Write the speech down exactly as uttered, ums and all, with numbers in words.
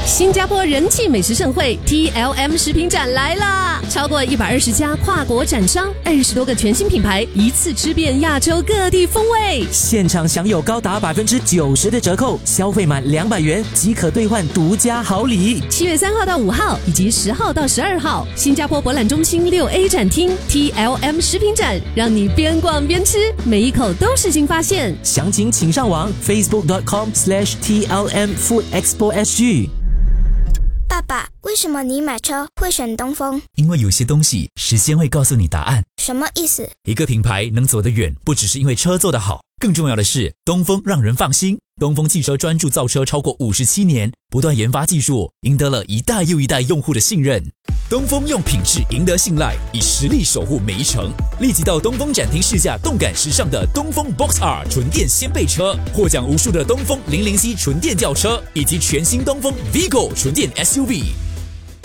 新加坡人气美食盛会 T L M 食品展来啦！超过一百二十家跨国展商，二十多个全新品牌，一次吃遍亚洲各地风味。 现场享有高达百分之九十的折扣，消费满两百元即可兑换独家好礼。 七月三号到五号以及十号到十二号，新加坡博览中心六 A 展厅 T L M 食品展，让你边逛边吃，每一口都是新发现。 详情请上网 facebook dot com slash T L M Food Expo S G。 爸爸，为什么你买车会选东风？ 因为有些东西时间会告诉你答案。 什么意思？ 一个品牌能走得远，不只是因为车做得好，更重要的是东风让人放心。东风汽车专注造车超过五十七年，不断研发技术，赢得了一代又一代用户的信任。东风用品质赢得信赖，以实力守护每一程。立即到东风展厅试驾动感时尚的东风 Box R 纯电掀背车，获奖无数的东风零零七纯电轿车，以及全新东风 Vigo 纯电 S U V。